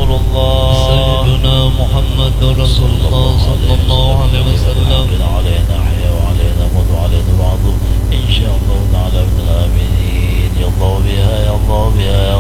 رسول الله سيدنا محمد رسول الله صلى الله عليه وسلم علينا حيا وعلينا موت وعلينا بعض إن شاء الله تعالى من الآمنين. يا الله بها يا الله بها